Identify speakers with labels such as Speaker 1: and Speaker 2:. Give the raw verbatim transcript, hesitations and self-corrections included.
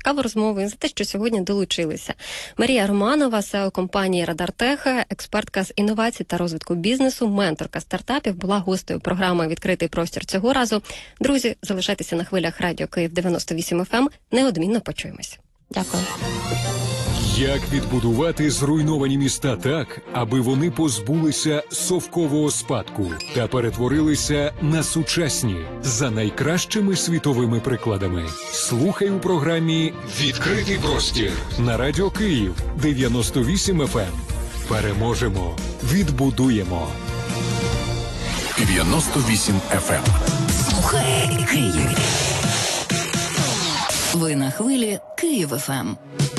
Speaker 1: цікаву розмову і за те, що сьогодні долучилися. Марія Романова, сео компанії «Радар-Тех», експертка з інновацій та розвитку бізнесу, менторка стартапів, була гостею програми «Відкритий простір» цього разу. Друзі, залишайтеся на хвилях Радіо Київ дев'яносто вісім еф ем. Неодмінно почуємось. Дякую.
Speaker 2: Як відбудувати зруйновані міста так, аби вони позбулися совкового спадку та перетворилися на сучасні за найкращими світовими прикладами? Слухай у програмі «Відкритий простір» на Радіо Київ дев'яносто вісім еф ем. Переможемо, відбудуємо.
Speaker 3: дев'яносто вісім еф ем.
Speaker 4: Слухай Київ. Ви на хвилі Київ еф ем.